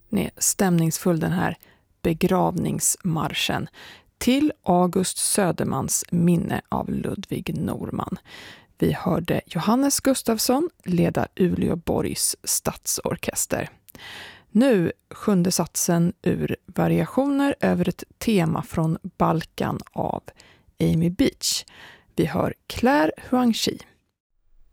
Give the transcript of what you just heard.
Den är stämningsfull, den här begravningsmarschen till August Södermans minne av Ludvig Norman. Vi hörde Johannes Gustafsson leda Uleåborgs stadsorkester. Nu sjunde satsen ur Variationer över ett tema från Balkan av Amy Beach. Vi hör Claire Huangchi.